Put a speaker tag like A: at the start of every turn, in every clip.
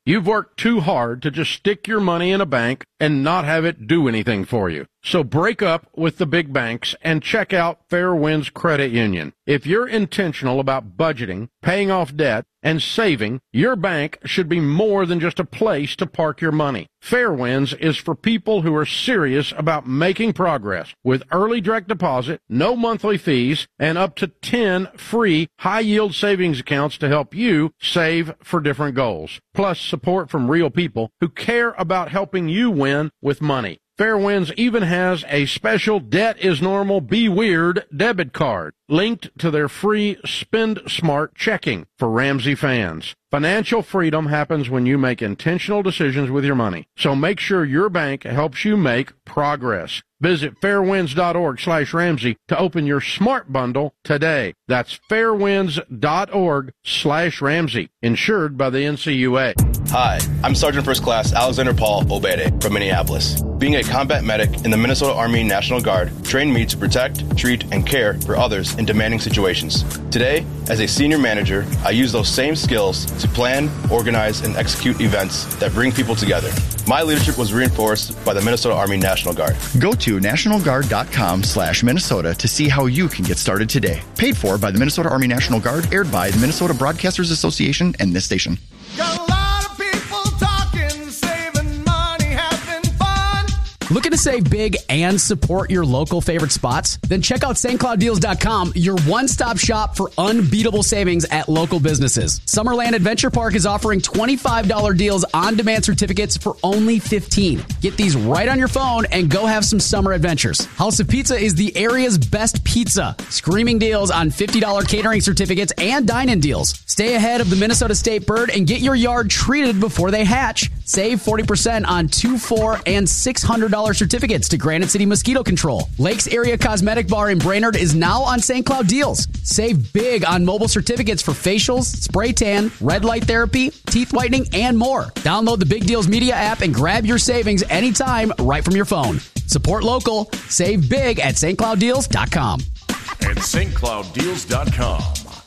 A: You've worked too hard to just stick your money in a bank and not have it do anything for you. So break up with the big banks and check out Fairwinds Credit Union. If you're intentional about budgeting, paying off debt, and saving, your bank should be more than just a place to park your money. Fairwinds is for people who are serious about making progress with early direct deposit, no monthly fees, and up to 10 free high-yield savings accounts to help you save for different goals. Plus support from real people who care about helping you win with money. Fairwinds even has a special Debt is Normal, Be Weird debit card linked to their free Spend Smart checking for Ramsey fans. Financial freedom happens when you make intentional decisions with your money. So make sure your bank helps you make progress. Visit fairwinds.org/Ramsey to open your Smart Bundle today. That's fairwinds.org/Ramsey. Insured by the NCUA.
B: Hi, I'm Sergeant First Class Alexander Paul Obede from Minneapolis. Being a combat medic in the Minnesota Army National Guard trained me to protect, treat, and care for others in demanding situations. Today, as a senior manager, I use those same skills to plan, organize, and execute events that bring people together. My leadership was reinforced by the Minnesota Army National Guard.
C: Go to nationalguard.com/Minnesota to see how you can get started today. Paid for by the Minnesota Army National Guard, aired by the Minnesota Broadcasters Association and this station.
D: Looking to save big and support your local favorite spots? Then check out stclouddeals.com, your one-stop shop for unbeatable savings at local businesses. Summerland Adventure Park is offering $25 deals on-demand certificates for only $15. Get these right on your phone and go have some summer adventures. House of Pizza is the area's best pizza. Screaming deals on $50 catering certificates and dine-in deals. Stay ahead of the Minnesota State bird and get your yard treated before they hatch. Save 40% on $200, $400, and $600 certificates to Granite City Mosquito Control. Lakes Area Cosmetic Bar in Brainerd is now on St. Cloud Deals. Save big on mobile certificates for facials, spray tan, red light therapy, teeth whitening, and more. Download the Big Deals Media app and grab your savings anytime right from your phone. Support local. Save big at stclouddeals.com.
E: And stclouddeals.com.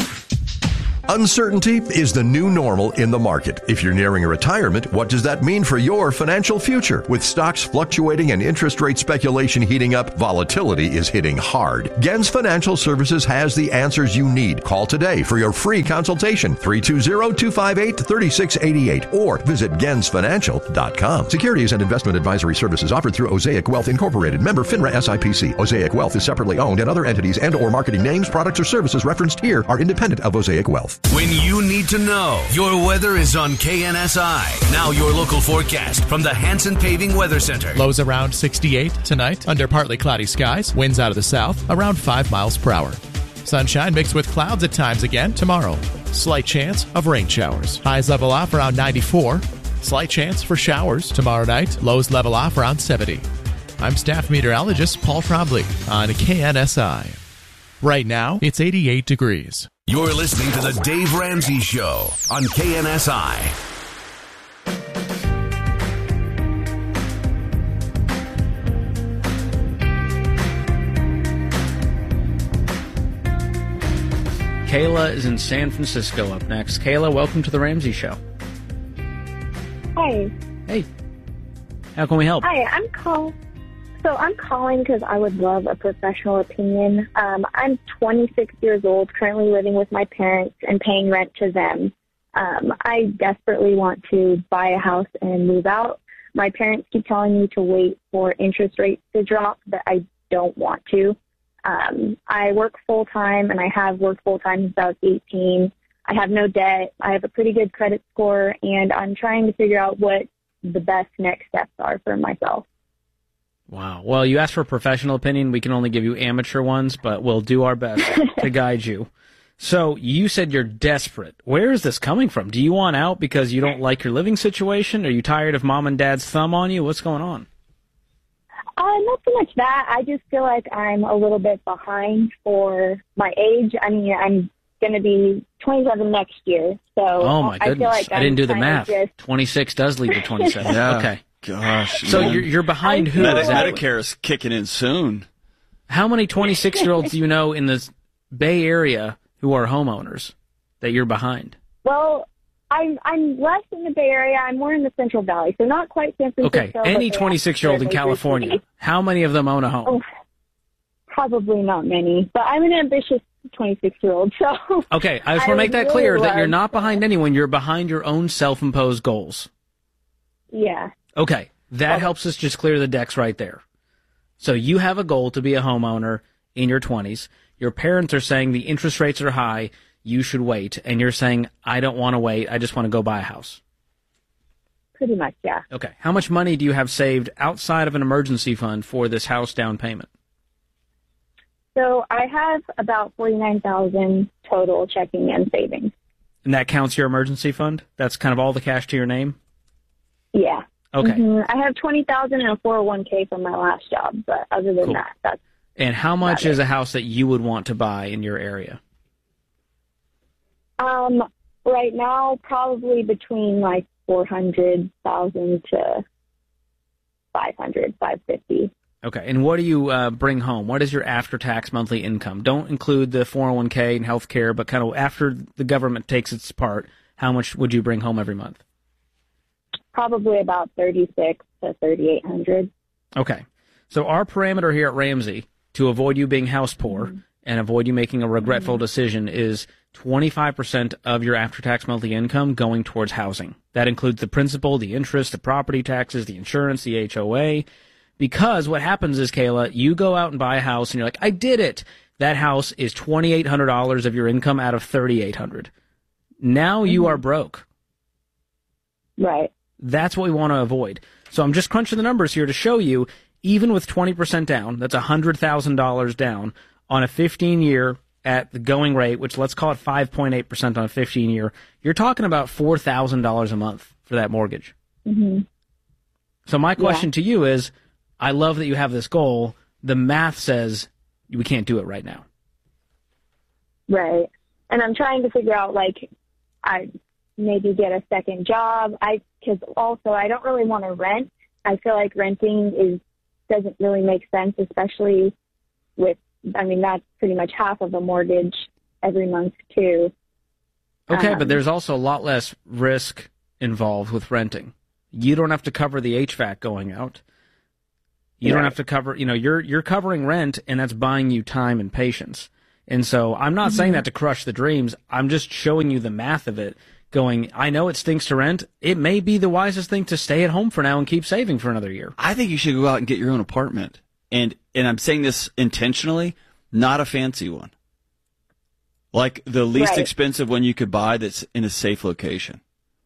F: Uncertainty is the new normal in the market. If you're nearing a retirement, what does that mean for your financial future? With stocks fluctuating and interest rate speculation heating up, volatility is hitting hard. Gens Financial Services has the answers you need. Call today for your free consultation, 320-258-3688, or visit gensfinancial.com. Securities and investment advisory services offered through Osaic Wealth Incorporated, member FINRA SIPC. Osaic Wealth is separately owned, and other entities and or marketing names, products, or services referenced here are independent of Osaic Wealth.
G: When you need to know, your weather is on KNSI. Now your local forecast from the Hanson Paving Weather Center.
H: Lows around 68 tonight, under partly cloudy skies. Winds out of the south, around 5 miles per hour. Sunshine mixed with clouds at times again tomorrow. Slight chance of rain showers. Highs level off around 94. Slight chance for showers tomorrow night. Lows level off around 70. I'm staff meteorologist Paul Trombley on KNSI. Right now, it's 88 degrees.
G: You're listening to The Dave Ramsey Show on KNSI.
I: Kayla is in San Francisco up next. Kayla, welcome to The Ramsey Show.
J: Hi.
I: Hey. How can we help?
J: Hi, I'm calling because I would love a professional opinion. I'm 26 years old, currently living with my parents and paying rent to them. I desperately want to buy a house and move out. My parents keep telling me to wait for interest rates to drop, but I don't want to. I work full-time, and I have worked full-time since I was 18. I have no debt. I have a pretty good credit score, and I'm trying to figure out what the best next steps are for myself.
I: Wow. Well, you asked for a professional opinion. We can only give you amateur ones, but we'll do our best to guide you. So you said you're desperate. Where is this coming from? Do you want out because you don't like your living situation? Are you tired of mom and dad's thumb on you? What's going on?
J: Not so much that. I just feel like I'm a little bit behind for my age. I mean, I'm going to be 27 next year. So
I: oh, my goodness.
J: I feel like
I: I didn't do the math. 26 does lead to 27.
K: Yeah.
I: Okay.
K: Gosh.
I: So you're behind who?
K: Medicare is kicking in soon.
I: How many 26-year-olds do you know in the Bay Area who are homeowners that you're behind?
J: Well, I'm less in the Bay Area. I'm more in the Central Valley, so not quite San Francisco.
I: Okay, any 26-year-old in California, how many of them own a home?
J: Oh, probably not many, but I'm an ambitious 26-year-old, so...
I: Okay, I just want to make that clear, that you're not behind anyone. You're behind your own self-imposed goals.
J: Yeah.
I: Okay, that helps us just clear the decks right there. So you have a goal to be a homeowner in your 20s. Your parents are saying the interest rates are high, you should wait. And you're saying, I don't want to wait, I just want to go buy a house.
J: Pretty much, yeah.
I: Okay, how much money do you have saved outside of an emergency fund for this house down payment?
J: So I have about $49,000 total checking and savings.
I: And that counts your emergency fund? That's kind of all the cash to your name?
J: Yeah.
I: Okay.
J: I have $20,000 in a 401k from my last job, but other than that, that's...
I: And how much is a house that you would want to buy in your area?
J: Right now, probably between like 400,000 to 550.
I: Okay, and what do you bring home? What is your after-tax monthly income? Don't include the 401k and health care, but kind of after the government takes its part, how much would you bring home every month?
J: Probably about 36 to 3,800.
I: Okay, so our parameter here at Ramsey to avoid you being house poor and avoid you making a regretful decision is 25% of your after-tax monthly income going towards housing. That includes the principal, the interest, the property taxes, the insurance, the HOA. Because what happens is, Kayla, you go out and buy a house and you're like, I did it. That house is $2,800 of your income out of $3,800. Now you are broke.
J: Right.
I: That's what we want to avoid. So I'm just crunching the numbers here to show you, even with 20% down, that's $100,000 down on a 15-year at the going rate, which let's call it 5.8% on a 15-year, you're talking about $4,000 a month for that mortgage.
J: Mm-hmm.
I: So my question to you is, I love that you have this goal. The math says we can't do it right now.
J: Right. And I'm trying to figure out, like, I maybe get a second job. Because also I don't really want to rent. I feel like renting doesn't really make sense, especially with, that's pretty much half of a mortgage every month too.
I: Okay, but there's also a lot less risk involved with renting. You don't have to cover the HVAC going out. You don't have to cover, you're covering rent, and that's buying you time and patience. And so I'm not saying that to crush the dreams. I'm just showing you the math of it, going, I know it stinks to rent. It may be the wisest thing to stay at home for now and keep saving for another year.
K: I think you should go out and get your own apartment. And I'm saying this intentionally, not a fancy one. Like the least expensive one you could buy that's in a safe location.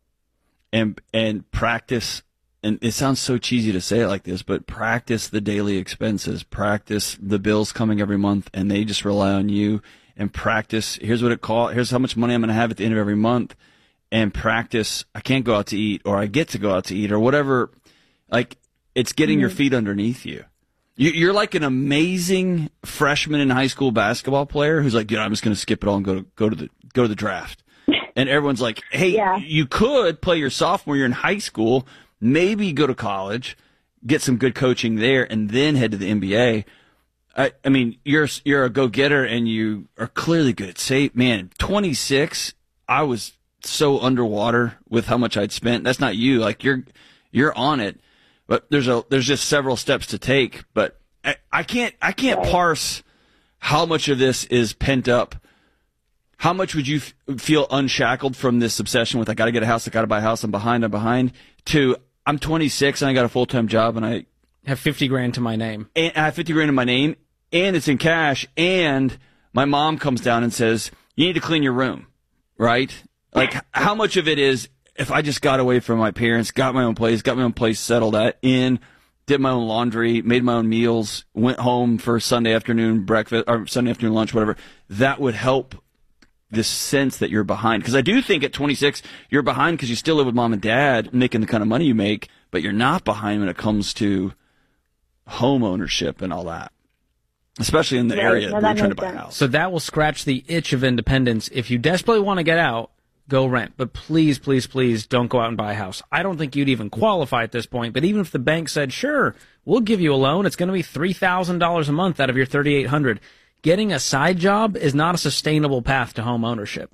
K: And practice, and it sounds so cheesy to say it like this, but practice the daily expenses, practice the bills coming every month, and they just rely on you, and practice, here's what it costs, here's how much money I'm going to have at the end of every month, and practice, I can't go out to eat, or I get to go out to eat, or whatever. Like, it's getting your feet underneath you. You're like an amazing freshman in high school basketball player who's like, I'm just going to skip it all and go to the draft. And everyone's like, hey, you could play your sophomore year in high school, maybe go to college, get some good coaching there, and then head to the NBA. I mean, you're a go-getter, and you are clearly good at save. Man, 26, I was so underwater with how much I'd spent. That's not you. Like, you're on it. But there's just several steps to take. But I can't parse how much of this is pent up. How much would you feel unshackled from this obsession with, I got to get a house, I got to buy a house, I'm behind, to I'm 26 and I got a full-time job and I
I: have $50,000 to my name.
K: And I have $50,000 in my name, and it's in cash, and my mom comes down and says, you need to clean your room, right? Like, how much of it is, if I just got away from my parents, got my own place settled in, did my own laundry, made my own meals, went home for Sunday afternoon breakfast or Sunday afternoon lunch, whatever, that would help this sense that you're behind. Because I do think at 26, you're behind because you still live with mom and dad making the kind of money you make, but you're not behind when it comes to home ownership and all that, especially in the area where you're trying to buy a house.
I: So that will scratch the itch of independence. If you desperately want to get out, go rent. But please, please, please don't go out and buy a house. I don't think you'd even qualify at this point. But even if the bank said, sure, we'll give you a loan, it's going to be $3,000 a month out of your $3,800. Getting a side job is not a sustainable path to home ownership.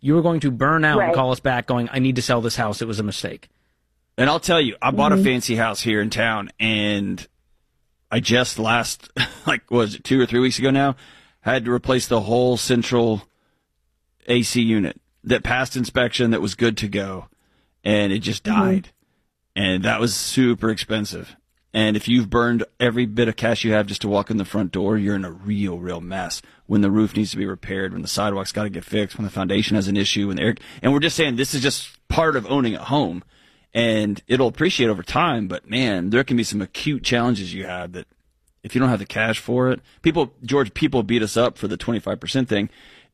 I: You are going to burn out and
J: Right.
I: call us back going, I need to sell this house. It was a mistake.
K: And I'll tell you, I bought a fancy house here in town, and I just like, was it 2 or 3 weeks ago now, had to replace the whole central AC unit that passed inspection, that was good to go, and it just died. And that was super expensive. And if you've burned every bit of cash you have just to walk in the front door, you're in a real mess. When the roof needs to be repaired, when the sidewalk's got to get fixed, when the foundation has an issue, and we're just saying this is just part of owning a home. And it'll appreciate over time, but man, there can be some acute challenges you have that if you don't have the cash for it, people beat us up for the 25% thing.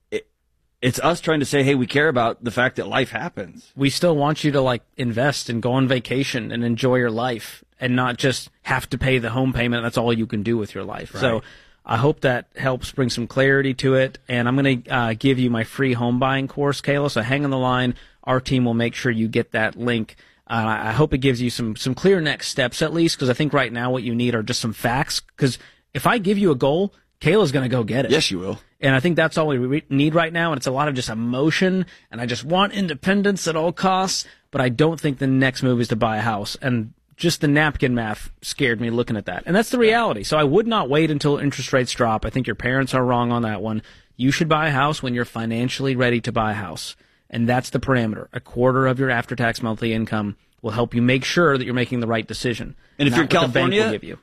K: It's us trying to say, hey, we care about the fact that life happens.
I: We still want you to like invest and go on vacation and enjoy your life and not just have to pay the home payment. That's all you can do with your life.
K: Right.
I: So I hope that helps bring some clarity to it. And I'm going to give you my free home buying course, Kayla. So hang on the line. Our team will make sure you get that link. I hope it gives you some clear next steps at least, because I think right now what you need are just some facts. Because if I give you a goal, Kayla's going to go get it.
K: Yes, you will.
I: And I think that's all we need right now. And it's a lot of just emotion. And I just want independence at all costs. But I don't think the next move is to buy a house. And just the napkin math scared me looking at that. And that's the reality. So I would not wait until interest rates drop. I think your parents are wrong on that one. You should buy a house when you're financially ready to buy a house. And that's the parameter. A quarter of your after-tax monthly income will help you make sure that you're making the right decision.
K: And if you're in California,
I: will give you.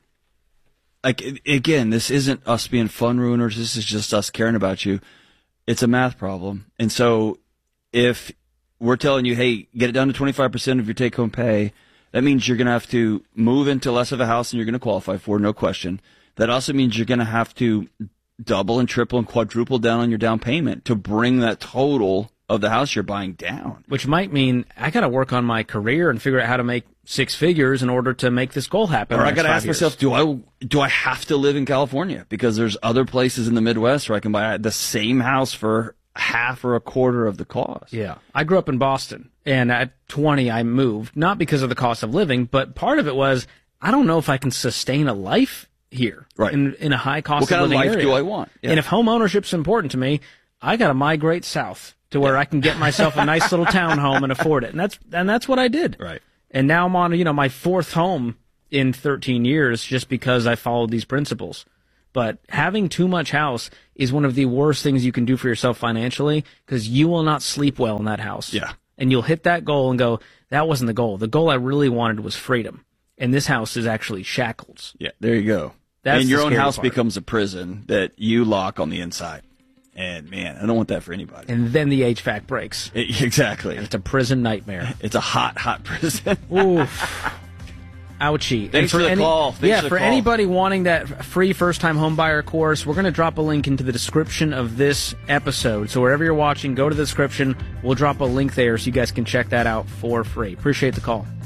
K: Like, again, this isn't us being fun ruiners. This is just us caring about you. It's a math problem. And so if we're telling you, hey, get it down to 25% of your take-home pay, that means you're going to have to move into less of a house than you're going to qualify for, no question. That also means you're going to have to double and triple and quadruple down on your down payment to bring that total of the house you're buying down.
I: Which might mean I got to work on my career and figure out how to make 6 figures in order to make this goal happen.
K: Or I got to ask myself, do I have to live in California? Because there's other places in the Midwest where I can buy the same house for half or a quarter of the cost.
I: Yeah. I grew up in Boston, and at 20 I moved, not because of the cost of living, but part of it was I don't know if I can sustain a life here in a high cost of living area.
K: What kind of life do I want? Yeah.
I: And if home ownership's important to me, I got to migrate south to where I can get myself a nice little townhome and afford it. And that's what I did.
K: Right.
I: And now I'm on, my 4th home in 13 years just because I followed these principles. But having too much house is one of the worst things you can do for yourself financially, because you will not sleep well in that house.
K: Yeah.
I: And you'll hit that goal and go, that wasn't the goal. The goal I really wanted was freedom. And this house is actually shackles.
K: Yeah, there you go. And your own house becomes a prison that you lock on the inside. And, man, I don't want that for anybody.
I: And then the HVAC breaks.
K: Exactly.
I: And it's a prison nightmare.
K: It's a hot, hot prison.
I: Oof. Ouchie.
K: Thanks for the call.
I: For anybody wanting that free first-time homebuyer course, we're going to drop a link into the description of this episode. So wherever you're watching, go to the description. We'll drop a link there so you guys can check that out for free. Appreciate the call.